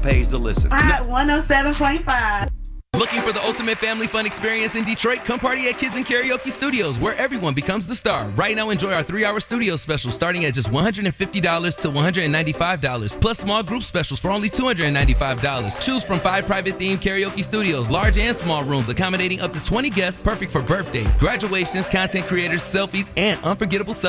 pays to listen. 107.5. Looking for the ultimate family fun experience in Detroit? Come party at Kids and Karaoke Studios, where everyone becomes the star. Right now, enjoy our 3-hour studio special starting at just $150 to $195, plus small group specials for only $295. Choose from 5 private themed karaoke studios, large and small rooms, accommodating up to 20 guests, perfect for birthdays, graduations, content creators, selfies, and unforgettable